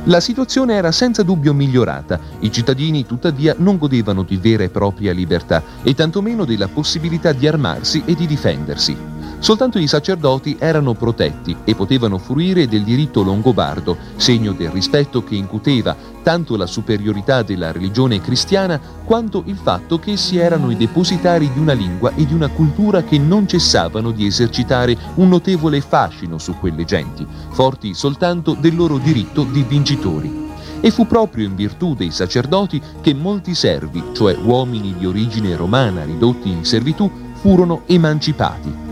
La situazione era senza dubbio migliorata. I cittadini, tuttavia, non godevano di vera e propria libertà e tantomeno della possibilità di armarsi e di difendersi. Soltanto i sacerdoti erano protetti e potevano fruire del diritto longobardo, segno del rispetto che incuteva tanto la superiorità della religione cristiana quanto il fatto che essi erano i depositari di una lingua e di una cultura che non cessavano di esercitare un notevole fascino su quelle genti, forti soltanto del loro diritto di vincitori. E fu proprio in virtù dei sacerdoti che molti servi, cioè uomini di origine romana ridotti in servitù, furono emancipati.